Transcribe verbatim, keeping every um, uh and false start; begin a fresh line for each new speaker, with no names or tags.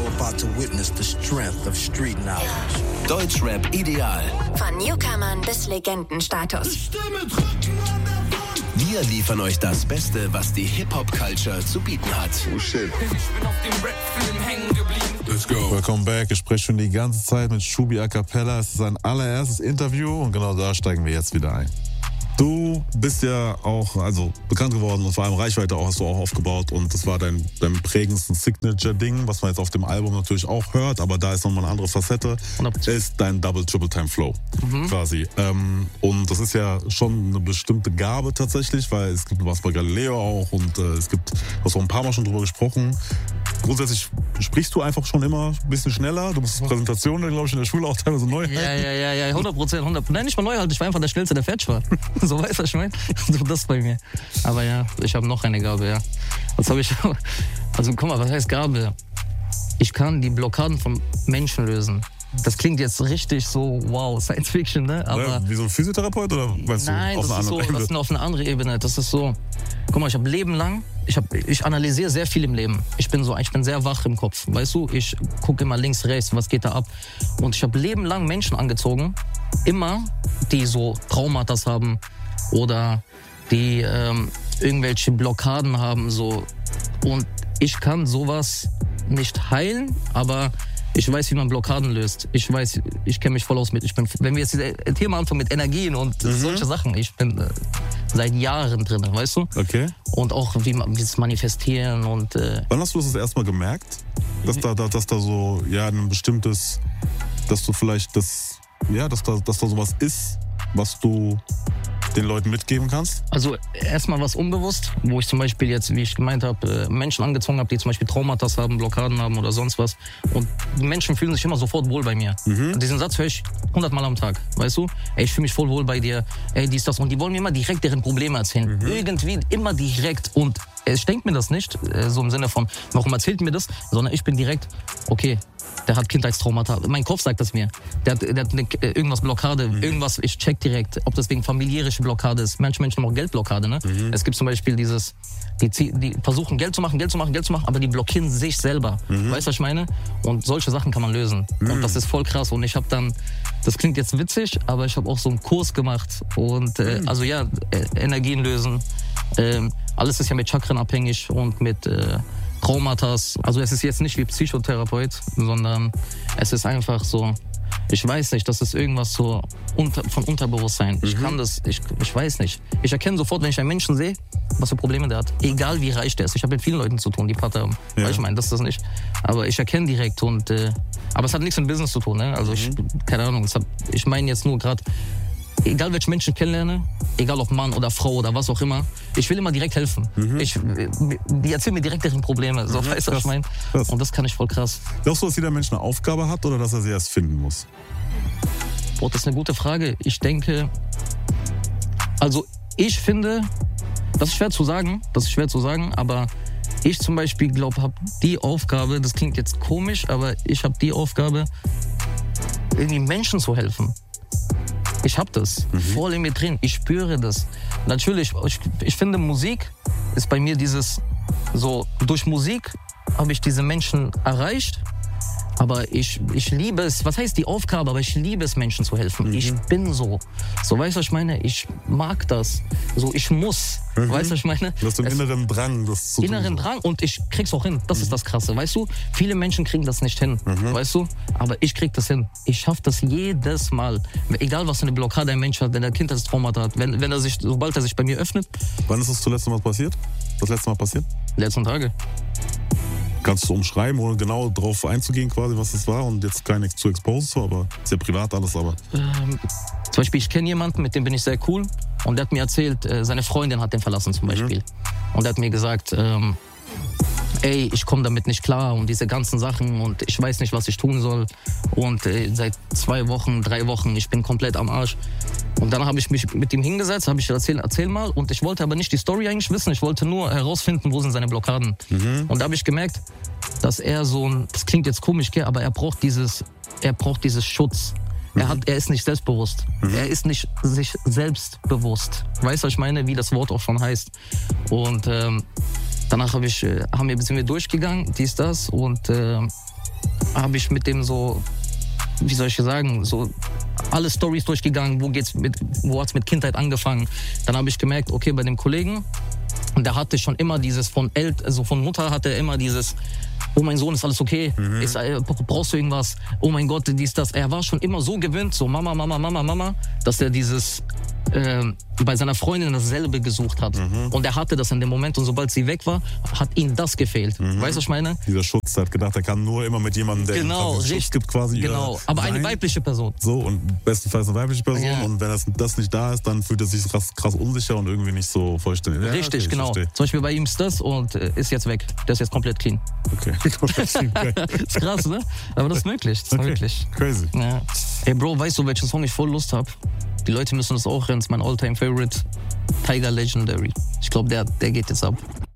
now about to witness the strength of street knowledge.
Deutschrap ideal.
Von Newcomern bis Legendenstatus.
Wir liefern euch das Beste, was die Hip-Hop-Culture zu bieten hat.
Oh shit.
Ich bin auf dem Rap-Film hängen geblieben.
Let's go.
Welcome back. Ich spreche schon die ganze Zeit mit Shubi a cappella. Es ist sein allererstes Interview und genau da steigen wir jetzt wieder ein. Du bist ja auch also bekannt geworden und vor allem Reichweite auch, hast du auch aufgebaut und das war dein, dein prägendsten Signature-Ding, was man jetzt auf dem Album natürlich auch hört, aber da ist nochmal eine andere Facette, ist dein Double-Triple-Time-Flow mhm. quasi. Ähm, und das ist ja schon eine bestimmte Gabe tatsächlich, weil es gibt was bei Galileo auch und äh, es gibt, du hast auch ein paar Mal schon drüber gesprochen. Grundsätzlich sprichst du einfach schon immer ein bisschen schneller. Du musst Präsentationen, glaube ich, in der Schule auch teilweise neu halten.
Ja, ja, ja, ja, hundert Prozent, hundert Prozent. Nein, nicht mal neu halten, ich war einfach der Schnellste, der fertig war. So weißt du, was ich meine? So das bei mir. Aber ja, ich habe noch eine Gabe, ja. Was habe ich? Also guck mal, was heißt Gabe? Ich kann die Blockaden von Menschen lösen. Das klingt jetzt richtig so, wow, Science Fiction, ne? Aber
ja, wie so ein Physiotherapeut oder weißt
nein,
du, auf
das
eine
ist so,
andere
das ist auf eine andere Ebene. Das ist so, guck mal, ich habe Leben lang, ich, hab, ich analysiere sehr viel im Leben. Ich bin so, ich bin sehr wach im Kopf, weißt du? Ich gucke immer links, rechts, was geht da ab? Und ich habe Leben lang Menschen angezogen, immer, die so Traumata haben oder die ähm, irgendwelche Blockaden haben, so. Und ich kann sowas nicht heilen, aber ich weiß, wie man Blockaden löst. Ich weiß, ich kenne mich voll aus mit. Ich bin, wenn wir jetzt dieses Thema anfangen mit Energien und mhm. solche Sachen, ich bin äh, seit Jahren drin, weißt du?
Okay.
Und auch wie man wie es manifestieren und. Äh
Wann hast du das erstmal gemerkt, dass da, da, dass da so ja ein bestimmtes, dass du vielleicht das, ja, dass da, dass da sowas ist, was du den Leuten mitgeben kannst?
Also erstmal was unbewusst, wo ich zum Beispiel jetzt, wie ich gemeint habe, Menschen angezogen habe, die zum Beispiel Traumata haben, Blockaden haben oder sonst was. Und die Menschen fühlen sich immer sofort wohl bei mir. Mhm. Diesen Satz höre ich hundertmal am Tag, weißt du? Ey, ich fühle mich voll wohl bei dir, ey, dies, das. Und die wollen mir immer direkt deren Probleme erzählen. Mhm. Irgendwie immer direkt. Und ich denke mir das nicht, so im Sinne von, warum erzählt mir das? Sondern ich bin direkt, okay, der hat Kindheitstraumata. Mein Kopf sagt das mir. Der hat, der hat eine, irgendwas Blockade, mhm. irgendwas, ich check direkt, ob das wegen familiäre Blockade ist. Manche Menschen haben auch Geldblockade, ne? Mhm. Es gibt zum Beispiel dieses, die, die versuchen Geld zu machen, Geld zu machen, Geld zu machen, aber die blockieren sich selber. Mhm. Weißt du, was ich meine? Und solche Sachen kann man lösen. Mhm. Und das ist voll krass. Und ich habe dann, das klingt jetzt witzig, aber ich habe auch so einen Kurs gemacht. Und äh, mhm. also ja, äh, Energien lösen. Ähm, alles ist ja mit Chakren abhängig und mit äh, Traumatas. Also es ist jetzt nicht wie Psychotherapeut, sondern es ist einfach so, ich weiß nicht, das ist irgendwas so unter, von Unterbewusstsein. Mhm. Ich kann das, ich, ich weiß nicht. Ich erkenne sofort, wenn ich einen Menschen sehe, was für Probleme der hat. Egal wie reich der ist. Ich habe mit vielen Leuten zu tun, die Pater haben. Ja. Ich meine, das ist das nicht. Aber ich erkenne direkt und, äh, aber es hat nichts mit Business zu tun, ne? Also ich, keine Ahnung, es hat, ich meine jetzt nur gerade, egal welche Menschen ich kennenlerne, egal ob Mann oder Frau oder was auch immer, ich will immer direkt helfen. Mhm. Ich, die erzählen mir direkt deren Probleme, so, mhm, weißt du, was ich meine? Und das kann ich voll krass.
Glaubst du, dass jeder Mensch eine Aufgabe hat oder dass er sie erst finden muss?
Boah, das ist eine gute Frage. Ich denke, also ich finde, das ist schwer zu sagen, das ist schwer zu sagen, aber ich zum Beispiel glaube, habe die Aufgabe, das klingt jetzt komisch, aber ich habe die Aufgabe, irgendwie Menschen zu helfen. Ich hab das mhm. voll in mir drin. Ich spüre das. Natürlich, ich, ich finde, Musik ist bei mir dieses, so, durch Musik habe ich diese Menschen erreicht. Aber ich, ich liebe es, was heißt die Aufgabe, aber ich liebe es, Menschen zu helfen. Mhm. Ich bin so. So, weißt du, was ich meine? Ich mag das. So, ich muss. Mhm. Weißt du, was ich meine?
Du hast einen inneren Drang, das zu
Inneren
tun.
Drang und ich krieg's auch hin. Das mhm. ist das Krasse, weißt du? Viele Menschen kriegen das nicht hin, mhm. weißt du? Aber ich krieg das hin. Ich schaff das jedes Mal. Egal, was für eine Blockade ein Mensch hat, wenn er Kindheitstraumata hat, wenn, wenn er sich, sobald er sich bei mir öffnet.
Wann ist das zuletzt Mal passiert? Das letzte Mal passiert?
Letzten Tage.
Kannst du umschreiben, ohne genau darauf einzugehen, quasi, was es war und jetzt gar nichts zu exposen, aber ist ja privat alles, aber...
Ähm, zum Beispiel, ich kenne jemanden, mit dem bin ich sehr cool und der hat mir erzählt, äh, seine Freundin hat den verlassen zum Beispiel. Mhm. Und er hat mir gesagt, ähm, ey, ich komme damit nicht klar und diese ganzen Sachen und ich weiß nicht, was ich tun soll. Und äh, seit zwei Wochen, drei Wochen, ich bin komplett am Arsch. Und dann habe ich mich mit ihm hingesetzt, habe ich erzählt, erzähl mal. Und ich wollte aber nicht die Story eigentlich wissen, ich wollte nur herausfinden, wo sind seine Blockaden. Mhm. Und da habe ich gemerkt, dass er so ein, das klingt jetzt komisch, gell, aber er braucht dieses, er braucht dieses Schutz. Er, hat, er ist nicht selbstbewusst. Mhm. Er ist nicht sich selbstbewusst. Weißt du, was ich meine? Wie das Wort auch schon heißt. Und ähm, danach hab ich, haben wir, sind wir durchgegangen, dies, das. Und äh, habe ich mit dem so, wie soll ich sagen, so alle Storys durchgegangen, wo geht's mit, wo hat's mit Kindheit angefangen. Dann habe ich gemerkt, okay, bei dem Kollegen, der hatte schon immer dieses von El also von Mutter hatte er immer dieses, oh mein Sohn, ist alles okay? Mhm. Ist, äh, brauchst du irgendwas? Oh mein Gott, dies, das. Er war schon immer so gewöhnt, so Mama, Mama, Mama, Mama, dass er dieses äh, bei seiner Freundin dasselbe gesucht hat. Mhm. Und er hatte das in dem Moment und sobald sie weg war, hat ihm das gefehlt. Mhm. Weißt du, was ich meine?
Dieser Schutz, der hat gedacht, er kann nur immer mit jemandem, der
genau,
ihm Schutz gibt quasi.
Genau, aber
sein.
Eine weibliche Person.
So, und bestenfalls eine weibliche Person.
Ja.
Und wenn das, das nicht da ist, dann fühlt er sich krass, krass unsicher und irgendwie nicht so vollständig. Ja,
Richtig,
okay,
genau.
Verstehe.
Zum Beispiel bei ihm ist das und äh, ist jetzt weg. Der ist jetzt komplett clean.
Okay.
Ist krass, ne? Aber das ist möglich. Das ist
okay.
möglich.
Crazy.
Ja. Ey, Bro, weißt du, welchen Song ich voll Lust hab? Die Leute müssen das auch hören. Das ist mein All-Time-Favorite. Tiger Legendary. Ich glaube, der, der geht jetzt ab.